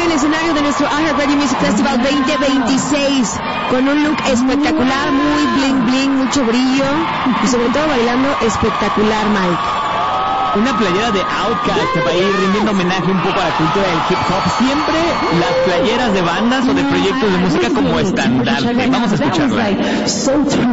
el escenario de nuestro iHeartRadio Music Festival 2026 con un look espectacular, muy bling bling, mucho brillo y sobre todo bailando espectacular, Mike. Una playera de Outkast para ir rindiendo homenaje un poco a la cultura del hip hop. Siempre las playeras de bandas o de proyectos de música como estandarte. Vamos a escucharla.